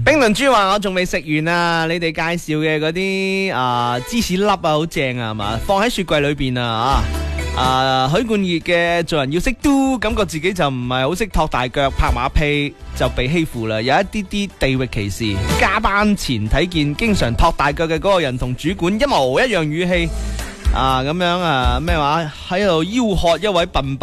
冰輪豬話我仲未食完啊！你哋介紹嘅嗰啲芝士粒啊，好正啊，係嘛？放喺雪櫃裏邊啊！許冠傑嘅做人要識 do， 感覺自己就唔係好識托大腳拍馬屁就被欺負啦，有一啲啲地域歧視。加班前睇見經常托大腳嘅嗰個人同主管一模一樣語氣咁樣咩話喺度吆喝一位笨